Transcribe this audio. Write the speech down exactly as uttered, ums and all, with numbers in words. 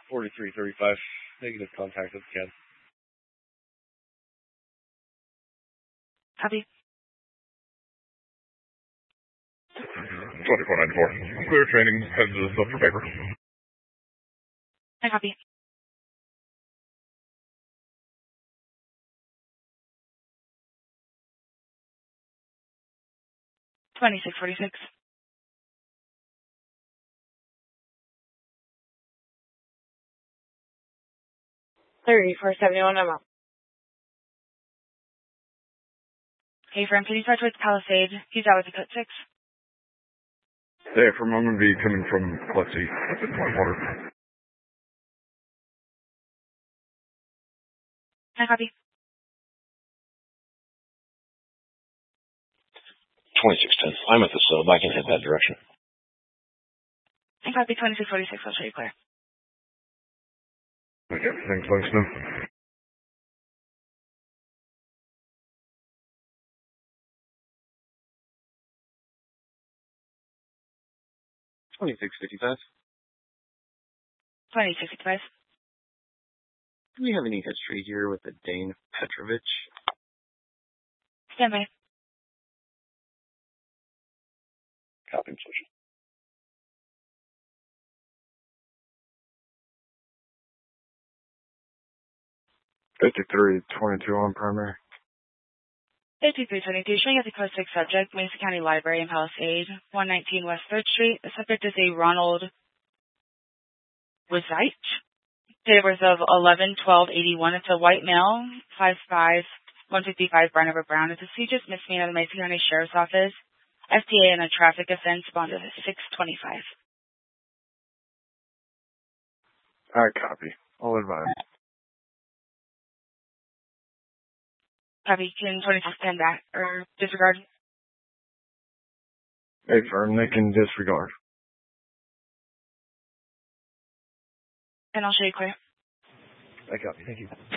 forty-three thirty-five. Negative contact with Ken. Copy. twenty-four ninety-four. Clear training. Head to the stuff for paper. I copy. twenty-six forty-six. thirty-four seventy-one, I'm up. Hey, firm, can you start towards Palisade? He's out with the code six. Hey, from I'm going to be coming from Plexi. That's in Whitewater. I copy. twenty-six ten. I'm at the sub. I can head that direction. I copy twenty-six forty-six. I'll show you clear. Okay, thanks, Langston. twenty-six fifty-five. twenty-six fifty-five. Do we have any history here with a Dane Petrovich? Stand by. Copy social. fifty-three twenty-two on primary. fifty-three twenty-two, showing as a code six subject, Mesa County Library in Palisade, one nineteen West third Street. The subject is a Ronald Wizite. Date of birth of eleven twelve eighty-one. It's a white male, five five, one fifty-five, Barnabas Brown. It's a serious misdemeanor of the Mesa County Sheriff's Office. F T A and a traffic offense, bond is six twenty-five. I copy. I'll advise. Copy. Can twenty-six stand back or disregard? Hey, firm, they can disregard. And I'll show you clear. I copy. Thank you.